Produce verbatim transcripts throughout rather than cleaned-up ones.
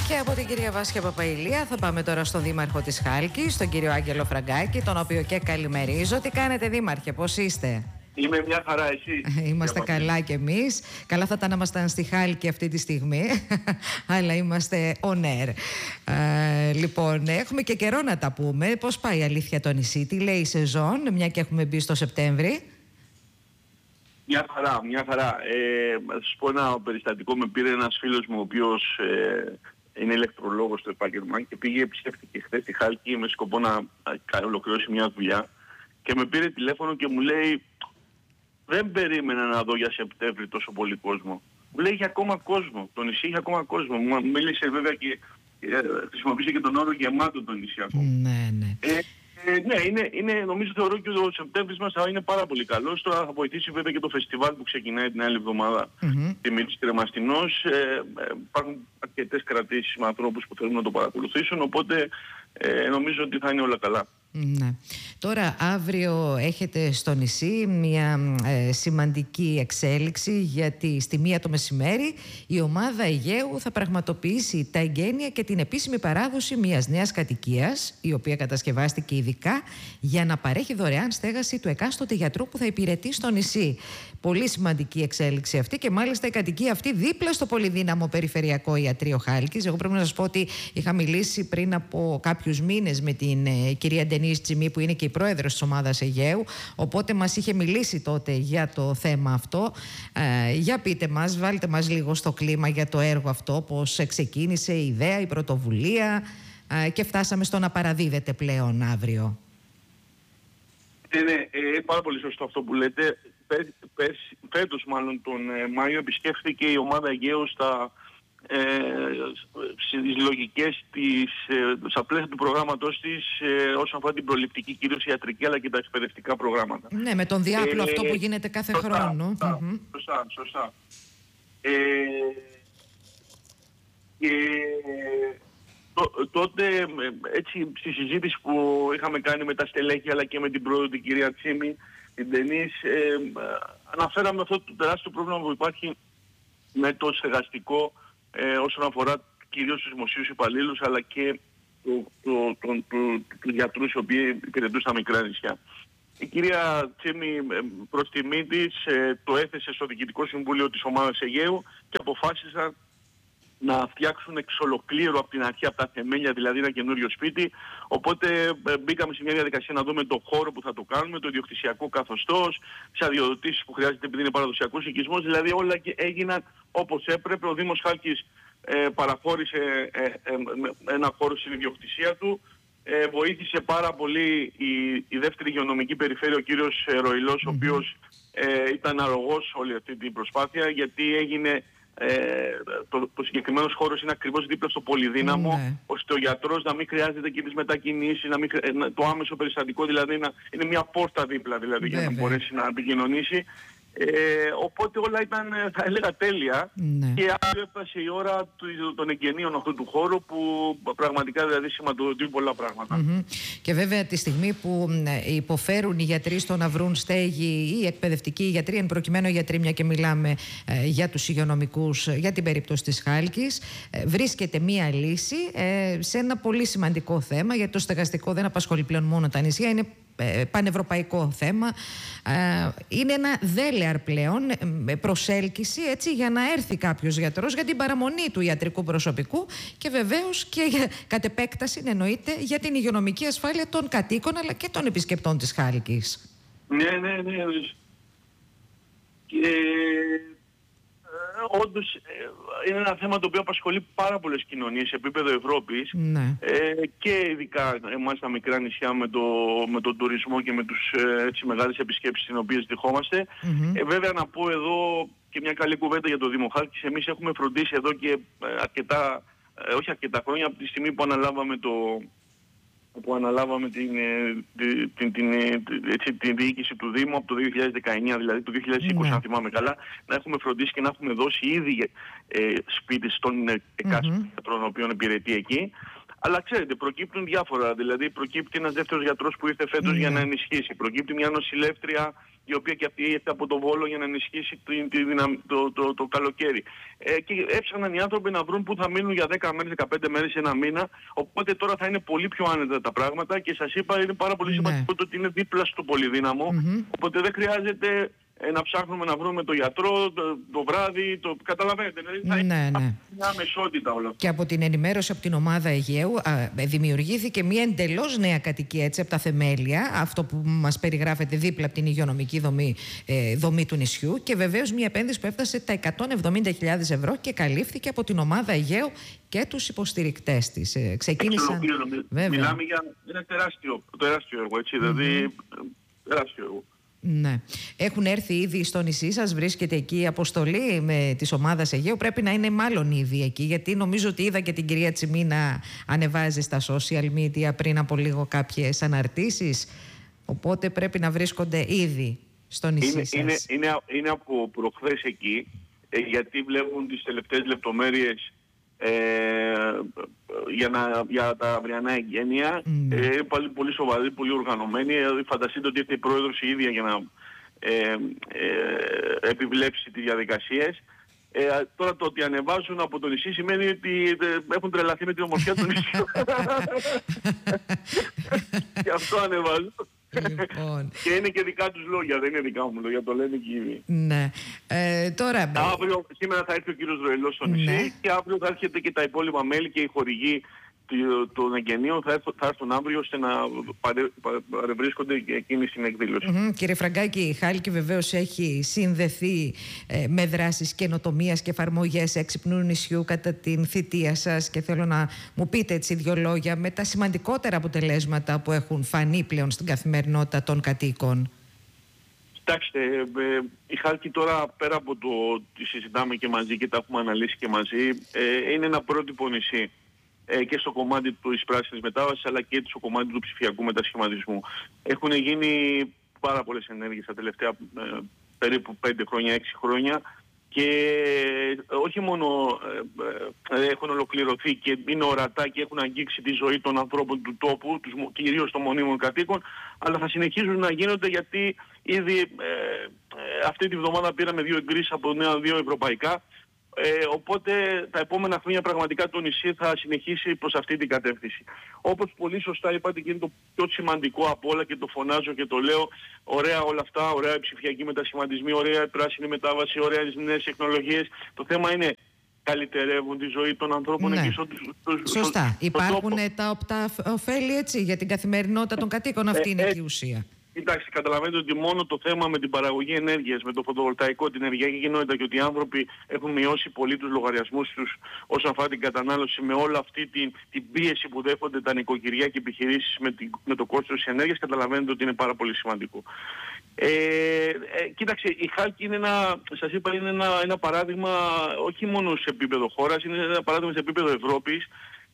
Και από την κυρία Βάσια Παπαηλία θα πάμε τώρα στον δήμαρχο της Χάλκης, τον κύριο Άγγελο Φραγκάκη, τον οποίο και καλημερίζω. Τι κάνετε, δήμαρχε, πώς είστε? Είμαι μια χαρά, εσύ? Είμαστε καλά κι εμείς. Καλά θα ήταν να ήμασταν στη Χάλκη αυτή τη στιγμή, αλλά είμαστε on air. Ε, λοιπόν, έχουμε και καιρό να τα πούμε. Πώς πάει η αλήθεια το νησί, τι λέει η σεζόν, μια και έχουμε μπει στο Σεπτέμβρη? Μια χαρά, μια χαρά. Ε, θα σας πω ένα περιστατικό. Με πήρε ένας φίλος μου, ο οποίος ε, είναι ηλεκτρολόγος στο επάγγελμα και πήγε, επισκέφτηκε χθες στη Χάλκη με σκοπό να ολοκληρώσει μια δουλειά και με πήρε τηλέφωνο και μου λέει, δεν περίμενα να δω για Σεπτέμβρη τόσο πολύ κόσμο. Μου λέει, έχει ακόμα κόσμο, το νησί έχει ακόμα κόσμο. Μου μίλησε βέβαια και ε, χρησιμοποίησε και τον όρο γεμάτο το νησί ακόμα. Ναι, ναι. Ε, Ε, ναι, είναι, είναι, νομίζω θεωρώ και ο Σεπτέμβρης μας θα είναι πάρα πολύ καλός. Τώρα θα βοηθήσει βέβαια και το φεστιβάλ που ξεκινάει την άλλη εβδομάδα mm-hmm. τη Μύτης Κρεμαστινός. Ε, ε, υπάρχουν αρκετές κρατήσεις με ανθρώπους που θέλουν να το παρακολουθήσουν, οπότε ε, νομίζω ότι θα είναι όλα καλά. Ναι. Τώρα αύριο έχετε στο νησί μια ε, σημαντική εξέλιξη, γιατί στη μία το μεσημέρι η ομάδα Αιγαίου θα πραγματοποιήσει τα εγγένεια και την επίσημη παράδοση μιας νέας κατοικίας, η οποία κατασκευάστηκε ειδικά για να παρέχει δωρεάν στέγαση του εκάστοτε γιατρού που θα υπηρετεί στο νησί. Πολύ σημαντική εξέλιξη αυτή και μάλιστα η κατοικία αυτή δίπλα στο πολυδύναμο Περιφερειακό Ιατρείο Χάλκης. Εγώ πρέπει να σας πω ότι είχα μιλήσει πριν από κάποιους μήνες με την ε, κυρία Ντενής Τσιμή, που είναι και η πρόεδρος της ομάδας Αιγαίου, οπότε μας είχε μιλήσει τότε για το θέμα αυτό. Ε, για πείτε μας, βάλτε μας λίγο στο κλίμα για το έργο αυτό, πώς ξεκίνησε η ιδέα, η πρωτοβουλία ε, και φτάσαμε στο να παραδίδεται πλέον αύριο. Ναι, ναι, ε, πάρα πολύ σωστό αυτό που λέτε. Πέ, πέ, φέτος μάλλον τον ε, Μάιο επισκέφθηκε η ομάδα Αιγαίου στα ε, στις λογικές της, ε, στα πλαίσια του προγράμματος της ε, όσον αφορά την προληπτική, κυρίως ιατρική, αλλά και τα εκπαιδευτικά προγράμματα. Ναι, με τον διάπλο ε, αυτό που γίνεται κάθε σωστά, χρόνο. Σωστά, mm-hmm. σωστά, σωστά. Ε, και τό, τότε έτσι στη συζήτηση που είχαμε κάνει με τα στελέχη αλλά και με την πρόεδρο την κυρία Τσίμη, την Ντενής, ε, αναφέραμε αυτό το τεράστιο πρόβλημα που υπάρχει με το στεγαστικό ε, όσον αφορά κυρίως τους δημοσίους υπαλλήλους αλλά και τους το, το, το, το, γιατρούς οι οποίοι υπηρετούν στα μικρά νησιά. Η κυρία Τσίμη προς τιμή της ε, το έθεσε στο Διοικητικό Συμβούλιο της ομάδας Αιγαίου και αποφάσισαν να φτιάξουν εξ ολοκλήρου από την αρχή, από τα θεμέλια, δηλαδή ένα καινούριο σπίτι. Οπότε ε, μπήκαμε σε μια διαδικασία να δούμε το χώρο που θα το κάνουμε, το ιδιοκτησιακό καθεστώς, τις αδειοδοτήσεις που χρειάζεται επειδή είναι παραδοσιακός οικισμός, δηλαδή όλα έγιναν όπως έπρεπε. Ο Δήμος Χάλκης ε, παραχώρησε ε, ε, ε, ένα χώρο στην ιδιοκτησία του. Ε, βοήθησε πάρα πολύ η, η δεύτερη υγειονομική περιφέρεια, ο κύριος ε, Ροϊλός, mm-hmm. ο οποίος ε, ήταν αρρωγός όλη αυτή την προσπάθεια, γιατί έγινε Ε, το, το συγκεκριμένος χώρος είναι ακριβώς δίπλα στο πολυδύναμο, ναι. ώστε ο γιατρός να μην χρειάζεται και τις μετακινήσεις, να μην, να, το άμεσο περιστατικό δηλαδή να είναι μια πόρτα δίπλα δηλαδή, για να μπορέσει να επικοινωνήσει. Ε, οπότε όλα ήταν, θα έλεγα, τέλεια, ναι. Και αύριο έφτασε η ώρα του, των εγγενείων αυτού του χώρου που πραγματικά δηλαδή σηματοδοτεί πολλά πράγματα. Mm-hmm. Και βέβαια τη στιγμή που υποφέρουν οι γιατροί στο να βρουν στέγη ή εκπαιδευτικοί γιατροί, εν προκειμένου γιατροί, μια και μιλάμε ε, για τους υγειονομικούς, για την περίπτωση της Χάλκης, ε, βρίσκεται μία λύση ε, σε ένα πολύ σημαντικό θέμα, γιατί το στεγαστικό δεν απασχολεί πλέον μόνο τα νησιά, είναι πανευρωπαϊκό θέμα. Είναι ένα δέλεαρ πλέον προσέλκυση, έτσι, για να έρθει κάποιος γιατρός για την παραμονή του ιατρικού προσωπικού και βεβαίως και για, κατ' επέκταση εννοείται για την υγειονομική ασφάλεια των κατοίκων αλλά και των επισκεπτών της Χάλκης. Ναι, ναι, ναι. Και όντως είναι ένα θέμα το οποίο απασχολεί πάρα πολλές κοινωνίες σε επίπεδο Ευρώπης, ναι. ε, και ειδικά εμάς τα μικρά νησιά με, το, με τον τουρισμό και με τους έτσι, μεγάλες επισκέψεις τις οποίες δεχόμαστε. Mm-hmm. Ε, βέβαια να πω εδώ και μια καλή κουβέντα για το Δήμο Χάλκης. Εμείς έχουμε φροντίσει εδώ και αρκετά, ε, όχι αρκετά χρόνια, από τη στιγμή που αναλάβαμε το... που αναλάβαμε την, την, την, την, έτσι, την διοίκηση του Δήμου από το δύο χιλιάδες δεκαεννιά, δηλαδή το δύο χιλιάδες είκοσι, mm-hmm. αν θυμάμαι καλά, να έχουμε φροντίσει και να έχουμε δώσει ήδη ε, σπίτι στον εκάστοτε mm-hmm. γιατρών, ο οποίος υπηρετεί εκεί. Αλλά ξέρετε, προκύπτουν διάφορα. Δηλαδή, προκύπτει ένας δεύτερος γιατρός που ήρθε φέτος mm-hmm. για να ενισχύσει. Προκύπτει μια νοσηλεύτρια η οποία και αυτή ήρθε από το Βόλο για να ενισχύσει τη, τη δυναμ, το, το, το, το καλοκαίρι. Ε, και έψαναν οι άνθρωποι να βρουν που θα μείνουν για δέκα μέρες, δεκαπέντε μέρες, ένα μήνα. Οπότε τώρα θα είναι πολύ πιο άνετα τα πράγματα και σας είπα είναι πάρα πολύ σημαντικό ναι. το ότι είναι δίπλα στο πολυδύναμο. Mm-hmm. Οπότε δεν χρειάζεται ε, να ψάχνουμε να βρούμε τον γιατρό το, το βράδυ, το καταλαβαίνετε. Δηλαδή θα ναι, είναι ναι. μια αμεσότητα όλα αυτά. Και από την ενημέρωση από την ομάδα Αιγαίου α, δημιουργήθηκε μια εντελώς νέα κατοικία έτσι από τα θεμέλια, αυτό που μας περιγράφεται δίπλα από την υγειονομική δομή, ε, δομή του νησιού, και βεβαίως μια επένδυση που έφτασε τα εκατόν εβδομήντα χιλιάδες ευρώ και καλύφθηκε από την ομάδα Αιγαίου και τους υποστηρικτές της. Ε, ξεκίνησαν... Μιλάμε για ένα τεράστιο, τεράστιο έργο, έτσι, mm-hmm. δηλαδή τεράστιο έργο. Ναι. Έχουν έρθει ήδη στο νησί σας, βρίσκεται εκεί η αποστολή με της ομάδας Αιγαίου. Πρέπει να είναι μάλλον ήδη εκεί, γιατί νομίζω ότι είδα και την κυρία Τσιμή να ανεβάζει στα social media πριν από λίγο κάποιες αναρτήσεις. Οπότε πρέπει να βρίσκονται ήδη στο νησί είναι, σας. Είναι, είναι, είναι από προχθές εκεί, ε, γιατί βλέπουν τις τελευταίες λεπτομέρειες ε, για, να, για τα αυριανά εγγένεια. Mm. Ε, πάλι πολύ σοβαρή, πολύ οργανωμένη. Δηλαδή, φανταστείτε ότι ήρθε η πρόεδρος η ίδια για να ε, ε, επιβλέψει τις διαδικασίες. Ε, τώρα το ότι ανεβάζουν από το νησί σημαίνει ότι ε, έχουν τρελαθεί με την ομορφιά του νησιού. Και αυτό ανεβάζουν. Λοιπόν. Και είναι και δικά τους λόγια, δεν είναι δικά μου λόγια, το λένε και ήδη. Ναι. Ε, τώρα... Αύριο, σήμερα θα έρθει ο κύριος Ροελός στο νησί, ναι. Και αύριο θα έρχεται και τα υπόλοιπα μέλη και οι χορηγοί των εγγενείων θα έρθουν, θα έρθουν αύριο ώστε να παρε, παρευρίσκονται και εκείνοι στην εκδήλωση. Mm-hmm. Κύριε Φραγκάκη, η Χάλκη βεβαίως έχει συνδεθεί ε, με δράσεις καινοτομίας και εφαρμογές έξυπνου νησιού κατά την θητεία σας, και θέλω να μου πείτε έτσι δύο λόγια με τα σημαντικότερα αποτελέσματα που έχουν φανεί πλέον στην καθημερινότητα των κατοίκων. Κοιτάξτε, ε, η Χάλκη τώρα πέρα από το ότι συζητάμε και μαζί και τα έχουμε αναλύσει και μαζί, ε, είναι ένα πρότυπο νησί. Και στο κομμάτι της πράσινης μετάβασης αλλά και στο κομμάτι του ψηφιακού μετασχηματισμού. Έχουν γίνει πάρα πολλές ενέργειες τα τελευταία ε, περίπου πέντε χρόνια, έξι χρόνια, και όχι μόνο ε, ε, έχουν ολοκληρωθεί και είναι ορατά και έχουν αγγίξει τη ζωή των ανθρώπων του τόπου, τους, κυρίως των μονίμων κατοίκων, αλλά θα συνεχίζουν να γίνονται, γιατί ήδη ε, ε, αυτή τη βδομάδα πήραμε δύο εγκρίσεις από νέα δύο ευρωπαϊκά. Ε, οπότε τα επόμενα χρόνια πραγματικά το νησί θα συνεχίσει προς αυτή την κατεύθυνση. Όπως πολύ σωστά είπατε, και είναι το πιο σημαντικό από όλα και το φωνάζω και το λέω, ωραία όλα αυτά, ωραία ψηφιακή μετασχηματισμοί, ωραία πράσινη μετάβαση, ωραία νέες τεχνολογίες. Το θέμα είναι καλυτερεύουν τη ζωή των ανθρώπων, ναι, εκεί στο, στο, στο, σωστά. στο, Υπάρχουν στο τα οπτά ωφέλη έτσι για την καθημερινότητα των κατοίκων. Αυτή ε, είναι ε, και η ουσία. Κοιτάξτε, καταλαβαίνετε ότι μόνο το θέμα με την παραγωγή ενέργειας, με το φωτοβολταϊκό, την ενεργειακή κοινότητα και ότι οι άνθρωποι έχουν μειώσει πολύ τους λογαριασμούς τους όσον αφορά την κατανάλωση, με όλη αυτή την, την πίεση που δέχονται τα νοικοκυριά και επιχειρήσεις με, την, με το κόστος της ενέργειας, καταλαβαίνετε ότι είναι πάρα πολύ σημαντικό. Ε, ε, κοίταξε, η Χάλκη είναι ένα, σας είπα, είναι ένα, ένα παράδειγμα όχι μόνο σε επίπεδο χώρας, είναι ένα παράδειγμα σε επίπεδο Ευρώπης.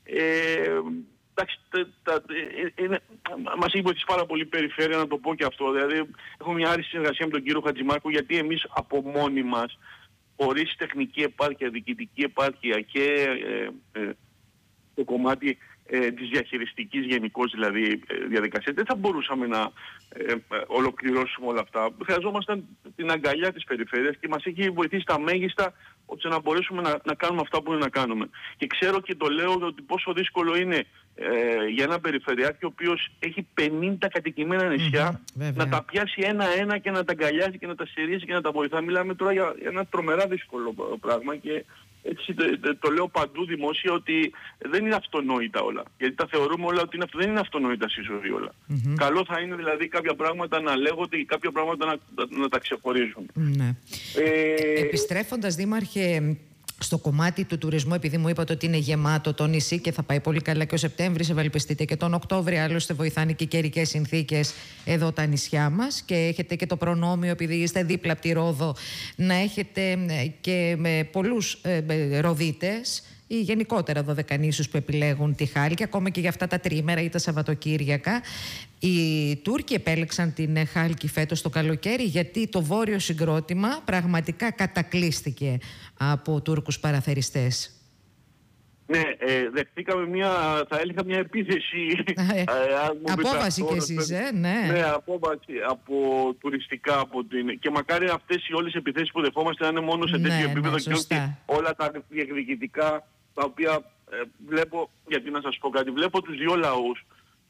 Ε, Εντάξει, τα, τα, είναι, μας έχει βοηθήσει πάρα πολύ η περιφέρεια, να το πω και αυτό. Δηλαδή, έχουμε μια άριστη συνεργασία με τον κύριο Χατζημάρκο, γιατί εμείς από μόνοι μας, χωρίς τεχνική επάρκεια, διοικητική επάρκεια και ε, ε, το κομμάτι ε, της διαχειριστικής γενικώς δηλαδή ε, διαδικασία, δεν θα μπορούσαμε να ε, ε, ολοκληρώσουμε όλα αυτά. Χρειαζόμασταν την αγκαλιά της περιφέρειας και μας έχει βοηθήσει τα μέγιστα ώστε να μπορέσουμε να, να κάνουμε αυτά που είναι να κάνουμε. Και ξέρω και το λέω ότι πόσο δύσκολο είναι ε, για ένα περιφερειάρχη ο οποίος έχει πενήντα κατοικημένα νησιά, mm-hmm, να τα πιάσει ένα-ένα και να τα αγκαλιάζει και να τα στηρίζει και να τα βοηθά. Μιλάμε τώρα για ένα τρομερά δύσκολο πράγμα και έτσι το, το, το λέω παντού δημόσια ότι δεν είναι αυτονόητα όλα. Γιατί τα θεωρούμε όλα ότι είναι, δεν είναι αυτονόητα στη ζωή όλα. Mm-hmm. Καλό θα είναι δηλαδή κάποια πράγματα να λέγονται και κάποια πράγματα να, να, να τα ξεχωρίζουν. Mm-hmm. Ε... Επιστρέφοντας, Δήμαρχε, στο κομμάτι του τουρισμού, επειδή μου είπατε ότι είναι γεμάτο το νησί και θα πάει πολύ καλά και ο Σεπτέμβρης, ευελπιστείτε και τον Οκτώβριο, άλλωστε βοηθάνε και οι καιρικές συνθήκες εδώ τα νησιά μας, και έχετε και το προνόμιο, επειδή είστε δίπλα από τη Ρόδο, να έχετε και με πολλούς ε, ροδίτες ή γενικότερα δωδεκανήσους που επιλέγουν τη Χάλκη, ακόμα και για αυτά τα τριήμερα ή τα Σαββατοκύριακα. Οι Τούρκοι επέλεξαν την Χάλκη φέτος το καλοκαίρι, γιατί το βόρειο συγκρότημα πραγματικά κατακλείστηκε από Τούρκους παραθεριστές. Ναι, ε, δεχτήκαμε μια, θα έλεγα μια επίθεση. Ε, απόβαση κι εσείς, ε, ναι. Ναι, απόβαση από τουριστικά. Από την... Και μακάρι αυτές οι όλες οι επιθέσεις που δεχόμαστε να είναι μόνο σε τέτοιο ναι, επίπεδο, ναι, και όχι όλα τα διεκδικητικά τα οποία ε, βλέπω, γιατί να σας πω κάτι, βλέπω τους δύο λαούς.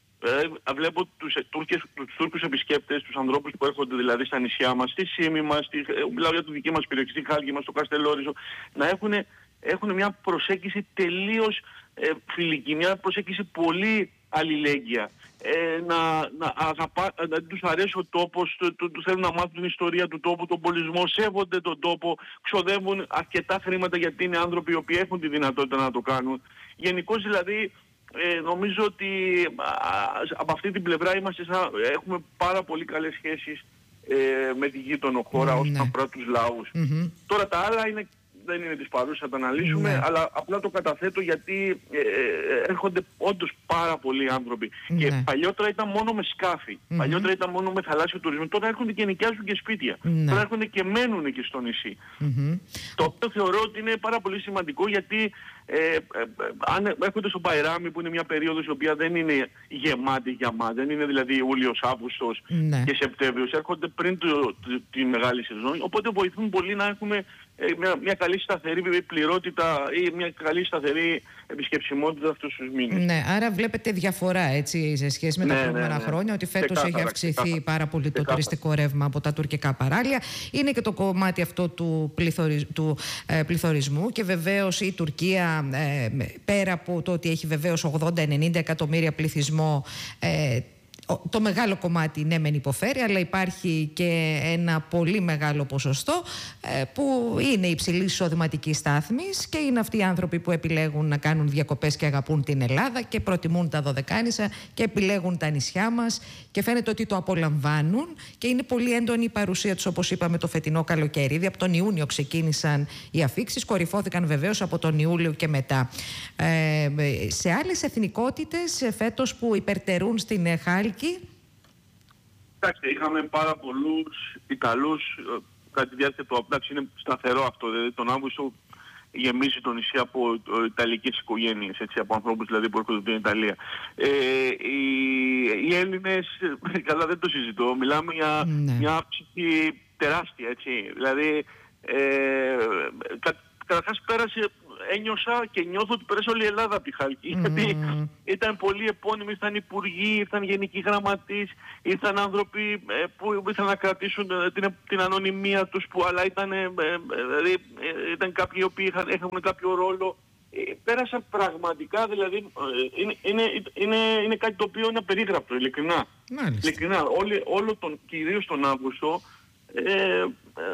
Ε, βλέπω τους, ε, Τούρκες, τους Τούρκους επισκέπτες, τους ανθρώπους που έρχονται δηλαδή στα νησιά μας, στη Σύμη μας, στη, ε, μιλάω για τη δική μας περιοχή, στη Χάλκη μας, στο Καστελόριζο, να έχουν, έχουν μια προσέγγιση τελείως ε, φιλική, μια προσέγγιση πολύ αλληλέγγυα. Ε, να, να, αγαπά, να τους αρέσει ο τόπος, του, του, του θέλουν να μάθουν την ιστορία του τόπου, τον πολιτισμό, σέβονται τον τόπο, ξοδεύουν αρκετά χρήματα γιατί είναι άνθρωποι οι οποίοι έχουν τη δυνατότητα να το κάνουν. Γενικώς δηλαδή ε, νομίζω ότι α, από αυτή την πλευρά είμαστε σαν, έχουμε πάρα πολύ καλές σχέσεις ε, με τη γείτονο χώρα, mm, όσον αφορά τους λαούς. Mm-hmm. Τώρα τα άλλα είναι, δεν είναι της παρούσας, θα τα αναλύσουμε, mm, αλλά απλά το καταθέτω γιατί ε, ε, έρχονται όντως πάρα πολλοί άνθρωποι. Mm, και παλιότερα ήταν μόνο με σκάφη, mm-hmm. παλιότερα ήταν μόνο με θαλάσσιο τουρισμό, τώρα έρχονται και νοικιάζουν και σπίτια, mm, τώρα έρχονται και μένουν και στο νησί. Mm-hmm. Το οποίο θεωρώ ότι είναι πάρα πολύ σημαντικό, γιατί ε, ε, ε, αν έρχονται στο Μπαϊράμι, που είναι μια περίοδος η οποία δεν είναι γεμάτη για μας, δεν είναι δηλαδή Ιούλιος, Αύγουστος mm, και Σεπτέμβριος, έρχονται πριν το, το, τη μεγάλη σεζόν, οπότε βοηθούν πολύ να έχουμε Μια, μια καλή σταθερή πληρότητα ή μια καλή σταθερή επισκεψιμότητα αυτούς τους μήνες. Ναι, άρα βλέπετε διαφορά, έτσι, σε σχέση με τα ναι, προηγούμενα ναι, ναι. χρόνια, ότι φέτος ξεκάθαρα, έχει αυξηθεί ξεκάθαρα. πάρα πολύ το ξεκάθαρα. τουριστικό ρεύμα από τα τουρκικά παράλια. Είναι και το κομμάτι αυτό του, πληθωρι, του ε, πληθωρισμού, και βεβαίως η Τουρκία, ε, πέρα από το ότι έχει βεβαίως ογδόντα με ενενήντα εκατομμύρια πληθυσμό, ε, το μεγάλο κομμάτι ναι μεν υποφέρει, αλλά υπάρχει και ένα πολύ μεγάλο ποσοστό ε, που είναι υψηλής εισοδηματικής στάθμης, και είναι αυτοί οι άνθρωποι που επιλέγουν να κάνουν διακοπές και αγαπούν την Ελλάδα και προτιμούν τα Δωδεκάνησα και επιλέγουν τα νησιά μας, και φαίνεται ότι το απολαμβάνουν, και είναι πολύ έντονη η παρουσία τους, όπως είπαμε, το φετινό καλοκαίρι. Ήδη από τον Ιούνιο ξεκίνησαν οι αφίξεις, κορυφώθηκαν βεβαίως από τον Ιούλιο και μετά. Ε, σε άλλες εθνικότητες φέτος που υπερτερούν στην Χάλκη, εντάξει, είχαμε πάρα πολλούς Ιταλούς κατά τη διάρκεια του, εντάξει, είναι σταθερό αυτό, δηλαδή τον Αύγουστο γεμίζει το νησί από ιταλικές οικογένειες, έτσι, από ανθρώπους δηλαδή που έρχονται από την Ιταλία. Ε, οι, οι Έλληνες, καλά δεν το συζητώ, μιλάμε για ναι. μια αύξηση τεράστια, έτσι, δηλαδή ε, κα, καταρχάς πέρασε, ένιωσα και νιώθω ότι πέρασε όλη η Ελλάδα από τη Χάλκη. Mm. Γιατί ήταν πολλοί επώνυμοι, ήρθαν υπουργοί, ήρθαν γενικοί γραμματείς, ήρθαν άνθρωποι ε, που ήθελαν να κρατήσουν ε, την, την ανωνυμία τους, που, αλλά ήταν, ε, ε, ε, ήταν κάποιοι οι οποίοι είχαν, έχουν κάποιο ρόλο. Ε, πέρασαν πραγματικά, δηλαδή ε, είναι, είναι, είναι, είναι κάτι το οποίο είναι απερίγραπτο, ειλικρινά. ειλικρινά όλη, όλο τον, κυρίως τον Αύγουστο, Ε, ε,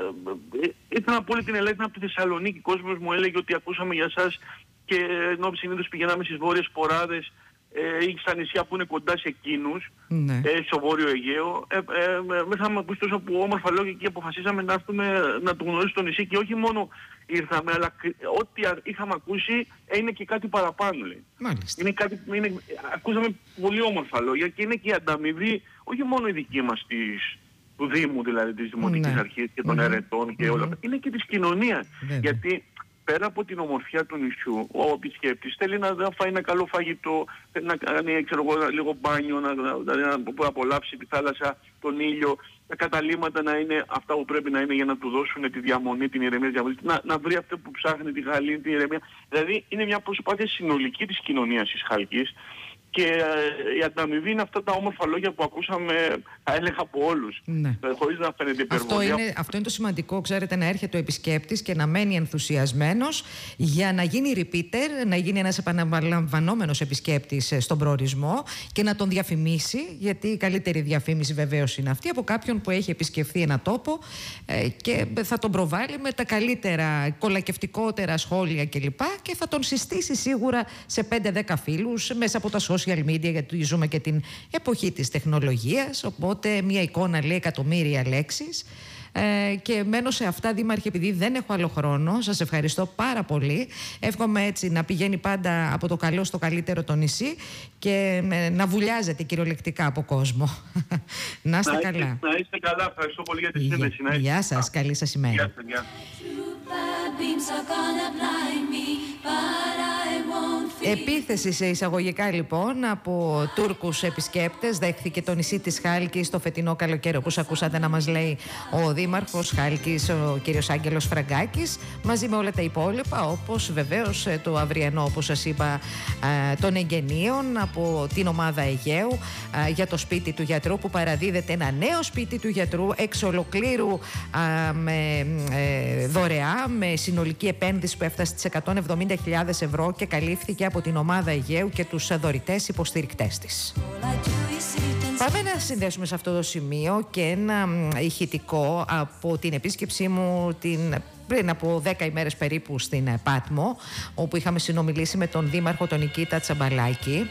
ε, ήθελα να πω όλη την Ελλάδα, από τη Θεσσαλονίκη, κόσμος μου έλεγε ότι ακούσαμε για σας, και ενώ συνήθως πηγαίναμε στις βόρειες ποράδες ε, ή στα νησιά που είναι κοντά σε εκείνους, ναι. ε, στο Βόρειο Αιγαίο, ε, ε, μέσα είχαμε ακούσει τόσο από όμορφα λόγια και αποφασίσαμε να έρθουμε να το γνωρίσουμε το νησί, και όχι μόνο ήρθαμε, αλλά ό,τι είχαμε ακούσει είναι και κάτι παραπάνω, λέει. Είναι κάτι, είναι, ακούσαμε πολύ όμορφα λόγια, και είναι και η ανταμοιβή, όχι μόνο η δική μας της, του Δήμου, δηλαδή της Δημοτικής ναι. Αρχής και των mm-hmm. ερετών και mm-hmm. όλα αυτά, είναι και της κοινωνίας. Mm-hmm. Γιατί πέρα από την ομορφιά του νησιού, ο επισκέπτης θέλει να φάει ένα καλό φαγητό, θέλει να κάνει, ξέρω εγώ, λίγο μπάνιο, να, να, να, να απολαύσει τη θάλασσα, τον ήλιο, τα καταλύματα να είναι αυτά που πρέπει να είναι για να του δώσουν τη διαμονή, την ηρεμία, διαμονή, να, να βρει αυτό που ψάχνει, τη γαλήνη, την ηρεμία. Δηλαδή είναι μια προσπάθεια συνολική της κοινωνίας της Χάλκης. Και η ανταμοιβή είναι αυτά τα όμορφα λόγια που ακούσαμε, θα έλεγα, από όλους. Ναι. Χωρίς να φαίνεται υπερβολή. Αυτό είναι, αυτό είναι το σημαντικό, ξέρετε, να έρχεται ο επισκέπτης και να μένει ενθουσιασμένος για να γίνει repeater, να γίνει ένας επαναλαμβανόμενος επισκέπτης στον προορισμό και να τον διαφημίσει, γιατί η καλύτερη διαφήμιση βεβαίως είναι αυτή από κάποιον που έχει επισκεφθεί ένα τόπο ε, και θα τον προβάλλει με τα καλύτερα, κολακευτικότερα σχόλια κλπ. Και θα τον συστήσει σίγουρα σε πέντε δέκα φίλους μέσα από τα social media, γιατί ζούμε και την εποχή της τεχνολογίας, οπότε μια εικόνα λέει εκατομμύρια λέξεις. Ε, και μένω σε αυτά, Δήμαρχε, επειδή δεν έχω άλλο χρόνο. Σας ευχαριστώ πάρα πολύ. Εύχομαι έτσι να πηγαίνει πάντα από το καλό στο καλύτερο το νησί και ε, να βουλιάζετε κυριολεκτικά από κόσμο. Να είστε να καλά. Είστε, να είστε καλά. Ευχαριστώ πολύ για τη σύνδεση. Γεια, γεια σας. Καλή σας ημέρα. Γεια σας, γεια. Επίθεση σε εισαγωγικά λοιπόν από Τούρκους επισκέπτες δέχθηκε το νησί της Χάλκης το φετινό καλοκαίρι, όπως ακούσατε να μας λέει ο Δήμαρχος Χάλκης, ο κύριος Άγγελος Φραγκάκης, μαζί με όλα τα υπόλοιπα, όπως βεβαίως το αυριανό, όπως σας είπα, των εγγενείων από την ομάδα Αιγαίου για το σπίτι του γιατρού, που παραδίδεται ένα νέο σπίτι του γιατρού εξ ολοκλήρου με δωρεά, με συνολική επένδυση που έφτασε στις εκατόν εβδομήντα χιλιάδες ευρώ και καλύφθηκε από την ομάδα Αιγαίου και τους δωρητές υποστηρικτές της. Πάμε να συνδέσουμε σε αυτό το σημείο και ένα ηχητικό από την επίσκεψή μου την... πριν από δέκα ημέρες περίπου στην Πάτμο, όπου είχαμε συνομιλήσει με τον Δήμαρχο τον Νικήτα Τσαμπαλάκη.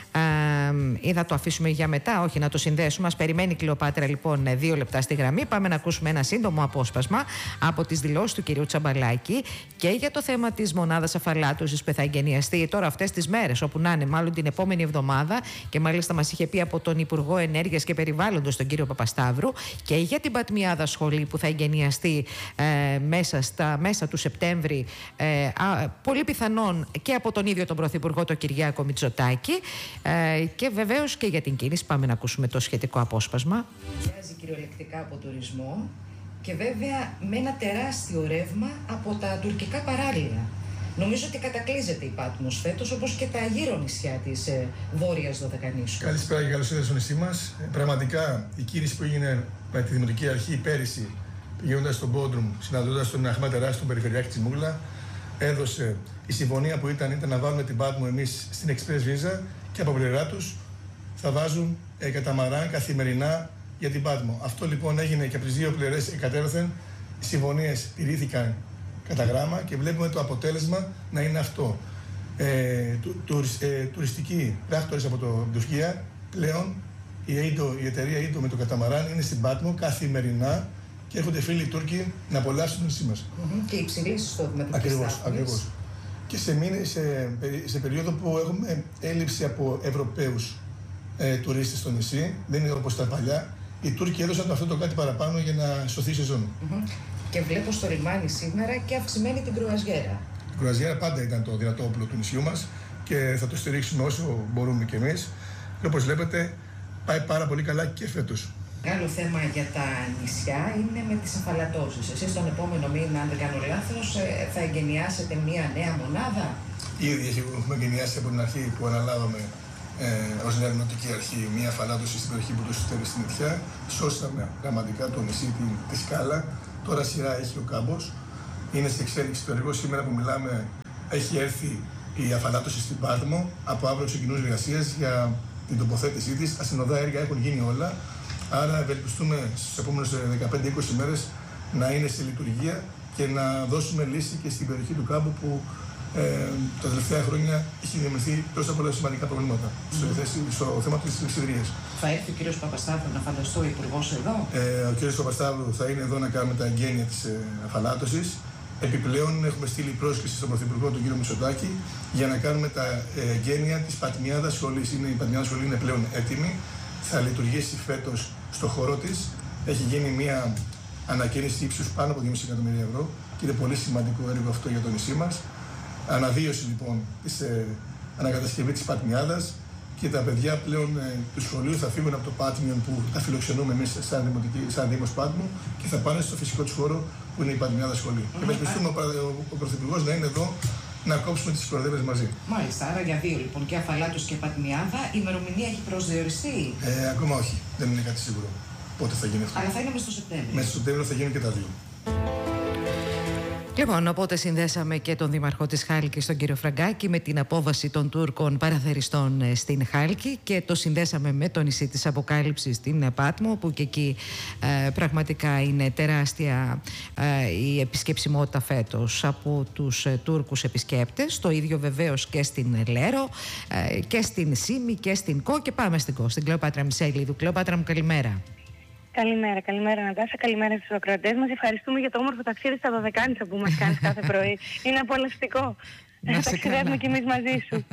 Ή θα το αφήσουμε για μετά, όχι, να το συνδέσουμε. Μας περιμένει η Κλεοπάτρα λοιπόν δύο λεπτά στη γραμμή. Πάμε να ακούσουμε ένα σύντομο απόσπασμα από τις δηλώσεις του κυρίου Τσαμπαλάκη και για το θέμα της μονάδας αφαλάτωσης που θα εγκαινιαστεί τώρα αυτές τις μέρες, όπου να είναι μάλλον την επόμενη εβδομάδα, και μάλιστα μας είχε πει από τον Υπουργό Ενέργειας και Περιβάλλοντος τον κύριο Παπασταύρου, και για την Πατμιάδα σχολή που θα εγκαινιαστεί ε, μέσα στα μέσα του Σεπτέμβρη, ε, α, πολύ πιθανόν και από τον ίδιο τον Πρωθυπουργό τον Κυριάκο Μητσοτάκη. Ε, και βεβαίως και για την κίνηση. Πάμε να ακούσουμε το σχετικό απόσπασμα. Βγάζει κυριολεκτικά από τουρισμό και βέβαια με ένα τεράστιο ρεύμα από τα τουρκικά παράλια. Νομίζω ότι κατακλείζεται η Πάτμος φέτος, όπως και τα γύρω νησιά της ε, Βόρειας Δωδεκανήσου. Καλησπέρα και καλώς ήρθατε στο νησί μας. Ε, πραγματικά η κίνηση που έγινε με τη Δημοτική Αρχή πέρυσι, πηγαίνοντας στον Πόντρουμ, συναντώντας τον Αχμά Τεράστιο, τον Περιφερειάρχη της Μούγλα, έδωσε η συμφωνία που ήταν, ήταν να βάλουμε την Πάτμο εμείς στην Express Visa και από πλευρά τους θα βάζουν ε, καταμαράν καθημερινά για την Πάτμο. Αυτό λοιπόν έγινε και από τις δύο πλευρές εκατέρωθεν. Οι συμφωνίες τηρήθηκαν κατά γράμμα και βλέπουμε το αποτέλεσμα να είναι αυτό. Ε, του, του, ε, τουριστικοί πράκτορες από το Τουρκία πλέον η, Aito, η εταιρεία Aito με το καταμαράν είναι στην Πάτμο καθημερινά και έρχονται φίλοι Τούρκοι να απολαύσουν το νησί μας. Mm-hmm. Και υψηλή εισόδημα. Ακριβώς, ακριβώς. Και σε, μήνες, σε, σε περίοδο που έχουμε έλλειψη από Ευρωπαίους ε, τουρίστες στο νησί, δεν είναι όπως τα παλιά, οι Τούρκοι έδωσαν αυτό το κάτι παραπάνω για να σωθεί η σεζόν. Mm-hmm. Και βλέπω στο λιμάνι σήμερα και αυξημένη την κρουαζιέρα. Η κρουαζιέρα πάντα ήταν το δυνατό όπλο του νησιού μας και θα το στηρίξουμε όσο μπορούμε κι εμείς. Και όπως βλέπετε, πάει πάρα πολύ καλά και φέτος. Άλλο θέμα για τα νησιά είναι με τις αφαλατώσεις. Εσείς τον επόμενο μήνα, αν δεν κάνω λάθος, θα εγκαινιάσετε μια νέα μονάδα. Ήδη έχουμε εγκαινιάσει από την αρχή που αναλάβαμε ε, ως νέα δημοτική αρχή μια αφαλάτωση στην περιοχή που το συστέρει στην Νητιά. Σώσαμε πραγματικά το νησί, τη, τη σκάλα. Τώρα σειρά έχει ο κάμπος. Είναι σε εξέλιξη το έργο. Σήμερα που μιλάμε έχει έρθει η αφαλάτωση στην Πάτμο. Από αύριο ξεκινούν εργασίες για την τοποθέτησή της. Τα συνοδά έργα έχουν γίνει όλα. Άρα ευελπιστούμε στους επόμενους δεκαπέντε είκοσι μέρες να είναι σε λειτουργία και να δώσουμε λύση και στην περιοχή του κάμπου που ε, τα τελευταία χρόνια έχει δημιουργηθεί τόσα πολλά σημαντικά προβλήματα mm. στο, στο θέμα της λειψιδρίας. Θα έρθει ο κύριος Παπασταύρου να φανταστώ ο υπουργός εδώ. Ε, ο κύριος Παπασταύρου θα είναι εδώ να κάνουμε τα εγγένεια της ε, αφαλάτωσης. Επιπλέον έχουμε στείλει πρόσκληση στον Πρωθυπουργό τον κύριο Μητσοτάκη για να κάνουμε τα εγγένεια της Πατμιάδας σχολής. Είναι, η Πατμιάδα σχολή είναι πλέον έτοιμη. Θα λειτουργήσει φέτος στο χώρο της. Έχει γίνει μια ανακαίνιση ύψους πάνω από δυόμισι εκατομμύρια ευρώ και είναι πολύ σημαντικό έργο αυτό για το νησί μας. Αναβίωση λοιπόν της ε, ανακατασκευή της Πατμιάδας και τα παιδιά πλέον ε, του σχολείου θα φύγουν από το Πάτμιον που τα φιλοξενούμε εμείς σαν, δημοτική, σαν Δήμος Πάτμου και θα πάνε στο φυσικό του χώρο που είναι η Πατμιάδα σχολή. Mm-hmm. Και ευελπιστούμε ο, ο, ο Πρωθυπουργός να είναι εδώ να κόψουμε τις κορδέλες μαζί. Μάλιστα, άρα για δύο λοιπόν, και Αφαλάτωση και Πατμιάδα. Η ημερομηνία έχει προσδιοριστεί. Ε, ακόμα όχι, δεν είναι κάτι σίγουρο πότε θα γίνει αυτό. Αλλά θα είναι μέσα στο Σεπτέμβριο. Μέσα στο Σεπτέμβριο θα γίνουν και τα δύο. Λοιπόν, οπότε συνδέσαμε και τον Δήμαρχο της Χάλκης, τον κύριο Φραγκάκη, με την απόβαση των Τούρκων παραθεριστών στην Χάλκη και το συνδέσαμε με το νησί της Αποκάλυψης στην Πάτμο, που και εκεί ε, πραγματικά είναι τεράστια ε, η επισκεψιμότητα φέτος από τους ε, Τούρκους επισκέπτες. Το ίδιο βεβαίως και στην Λέρο ε, και στην Σύμη και στην Κο, και πάμε στην Κο, στην Κλεοπάτρα Μισέλιδου. Κλεοπάτρα μου, καλημέρα. Καλημέρα, καλημέρα Νατάσα, καλημέρα στους ακροατές μας. Ευχαριστούμε για το όμορφο ταξίδι στα Δωδεκάνησα που μας κάνεις κάθε πρωί. Είναι απολαυστικό. Να ταξιδεύουμε κι εμείς μαζί σου.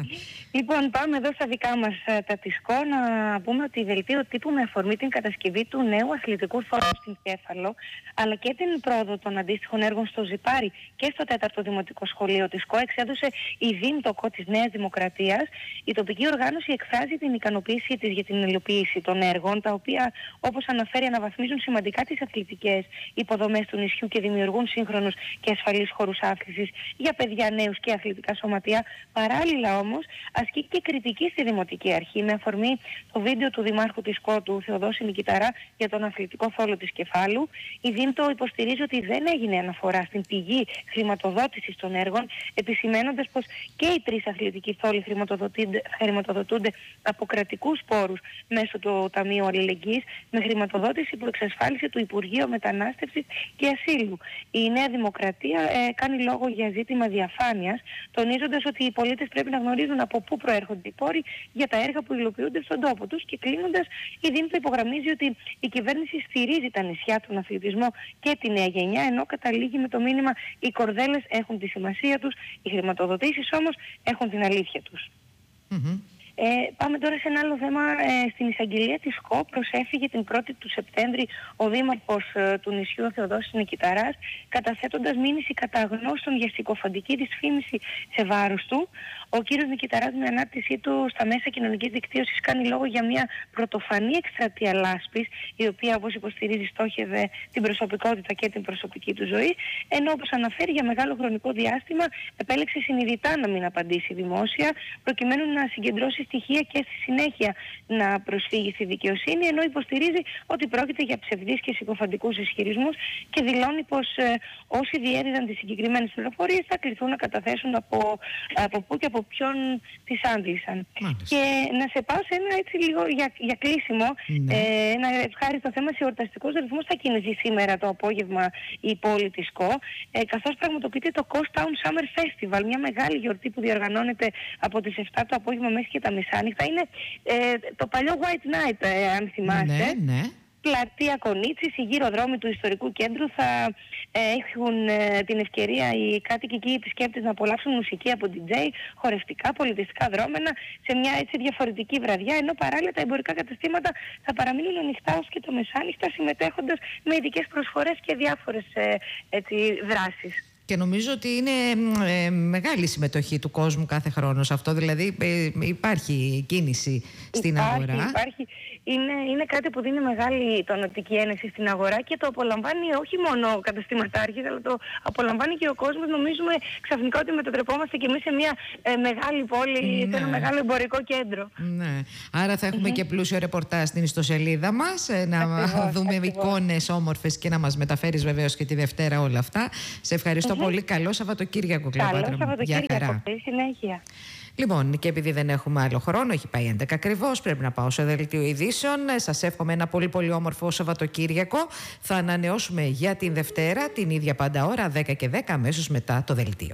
Λοιπόν, πάμε εδώ στα δικά μας τα τισκό να πούμε ότι δελτίο τύπου με αφορμή την κατασκευή του νέου αθλητικού φόρου στην Κέφαλο, αλλά και την πρόοδο των αντίστοιχων έργων στο Ζιπάρι και στο τέταρτο Δημοτικό Σχολείο της ΚΟ, εξέδωσε η ΔΥΜΤΟΚΟ της Νέας Δημοκρατίας. Η τοπική οργάνωση εκφράζει την ικανοποίησή της για την υλοποίηση των έργων, τα οποία, όπως αναφέρει, αναβαθμίζουν σημαντικά τις αθλητικές υποδομές του νησιού και δημιουργούν σύγχρονους και ασφαλείς χώρους άφησης για παιδιά, νέους και αθλητικά σωματεία. Παράλληλα όμως, ασκεί και κριτική στη Δημοτική Αρχή με αφορμή το βίντεο του Δημάρχου της ΚΟ, του Θεοδόση Νικηταρά, για τον αθλητικό θόλο της Κεφάλου. Η ΔΥΜΤΟ υποστηρίζει ότι δεν έγινε αναφορά στην πηγή χρηματοδότησης των έργων, επισημαίνοντας πως και οι τρεις αθλητικοί θόλοι χρηματοδοτούνται από κρατικούς πόρους μέσω του Ταμείου Αλληλεγγύης, με χρηματοδότηση που εξασφάλισε το Υπουργείο Μετανάστευσης και Ασύλου. Η Νέα Δημοκρατία ε, κάνει λόγο για ζήτημα διαφάνειας, τονίζοντας ότι οι πολίτες πρέπει να γνωρίζουν από πού προέρχονται οι πόροι για τα έργα που υλοποιούνται στον τόπο τους. Και κλείνοντας, η ΔΥΜΤΟ υπογραμμίζει ότι η κυβέρνηση στηρίζει τα νησιά, τον αθλητισμό και τη νέα γενιά, ενώ καταλήγει με το μήνυμα: οι κορδέλες έχουν τη σημασία τους, οι χρηματοδοτήσεις όμως έχουν την αλήθεια τους. Mm-hmm. Ε, πάμε τώρα σε ένα άλλο θέμα. Ε, στην εισαγγελία της ΚΟ προσέφυγε την πρώτη του Σεπτέμβρη ο δήμαρχος ε, του νησιού, ο Θεοδόσης Νικηταράς, καταθέτοντας μήνυση κατά γνώστων για συκοφαντική δυσφήμιση σε βάρος του. Ο κύριος Νικηταράς, με ανάρτησή του στα μέσα κοινωνικής δικτύωσης, κάνει λόγο για μια πρωτοφανή εκστρατεία λάσπης, η οποία, όπως υποστηρίζει, στόχευε την προσωπικότητα και την προσωπική του ζωή, ενώ, όπως αναφέρει, για μεγάλο χρονικό διάστημα επέλεξε συνειδητά να μην απαντήσει δημόσια, προκειμένου να συγκεντρώσει στοιχεία και στη συνέχεια να προσφύγει στη δικαιοσύνη, ενώ υποστηρίζει ότι πρόκειται για ψευδείς και συκοφαντικούς ισχυρισμούς και δηλώνει πως ε, όσοι διέδιδαν τις συγκεκριμένες πληροφορίες θα κληθούν να καταθέσουν από, από πού και από ποιον τις άντλησαν. Και να σε πάω σε ένα έτσι λίγο για, για κλείσιμο, ναι. ε, ένα ευχάριστο θέμα. Σε εορταστικός ρυθμός θα κινηθεί σήμερα το απόγευμα η πόλη της ΚΟ, ε, καθώς πραγματοποιείται το Coast Town Summer Festival, μια μεγάλη γιορτή που διοργανώνεται από τις επτά το απόγευμα μέχρι και τα μεσάνυχτα. Είναι ε, το παλιό White Night, ε, αν θυμάστε. Ναι, ναι. Πλατεία Κονίτσης, οι γύρω δρόμοι του ιστορικού κέντρου θα ε, έχουν ε, την ευκαιρία οι κάτοικοι και οι επισκέπτες να απολαύσουν μουσική από ντι τζέι, χορευτικά, πολιτιστικά δρόμενα σε μια έτσι διαφορετική βραδιά, ενώ παράλληλα τα εμπορικά καταστήματα θα παραμείνουν ανοιχτά ως και το μεσάνυχτα, συμμετέχοντας με ειδικές προσφορές και διάφορες ε, έτσι, δράσεις. Και νομίζω ότι είναι ε, μεγάλη συμμετοχή του κόσμου κάθε χρόνο σε αυτό, δηλαδή ε, υπάρχει κίνηση στην υπάρχει, αγορά. Υπάρχει. Είναι, είναι κάτι που δίνει μεγάλη τονωτική ένεση στην αγορά και το απολαμβάνει όχι μόνο ο καταστηματάρχης, αλλά το απολαμβάνει και ο κόσμος. Νομίζουμε ξαφνικά ότι μετατρεπόμαστε και εμείς σε μια ε, μεγάλη πόλη, ναι. σε ένα μεγάλο εμπορικό κέντρο. Ναι. Άρα θα έχουμε mm-hmm. και πλούσιο ρεπορτάζ στην ιστοσελίδα μας, ε, να ακριβώς, δούμε ακριβώς. εικόνες όμορφες και να μας μεταφέρεις βεβαίως και τη Δευτέρα όλα αυτά. Σε ευχαριστώ mm-hmm. πολύ. Καλό Σαββατοκύριακο, Κλεοπάτρα. Καλό Σαββατοκύριακο. Καλή συνέχεια. Λοιπόν, και επειδή δεν έχουμε άλλο χρόνο, έχει πάει έντεκα ακριβώς, πρέπει να πάω σε δελτίο ειδήσεων. Σας εύχομαι ένα πολύ πολύ όμορφο Σαββατοκύριακο. Θα ανανεώσουμε για την Δευτέρα, την ίδια πάντα ώρα, δέκα και δέκα, αμέσως μετά το δελτίο.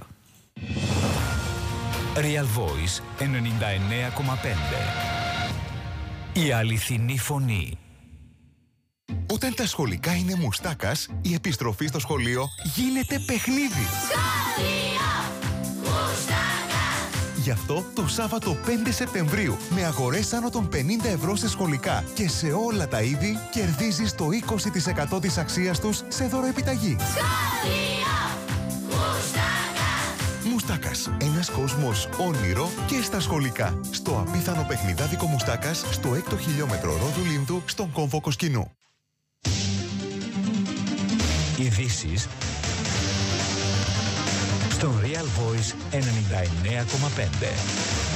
Real Voice ενενήντα εννέα κόμμα πέντε. Η αληθινή φωνή. Όταν τα σχολικά είναι μουστάκας, η επιστροφή στο σχολείο γίνεται παιχνίδι. Γι' αυτό το Σάββατο πέντε Σεπτεμβρίου, με αγορές άνω των πενήντα ευρώ σε σχολικά και σε όλα τα είδη, κερδίζεις το είκοσι τοις εκατό της αξίας τους σε δωροεπιταγή. Μουστάκας, ένας κόσμος όνειρο και στα σχολικά. Στο απίθανο παιχνιδάδικο Μουστάκας, στο έκτο χιλιόμετρο Ρόδου Λίνδου, στον κόμβο Κοσκινού. Ειδήσεις στο Real Voice ενενήντα εννέα κόμμα πέντε.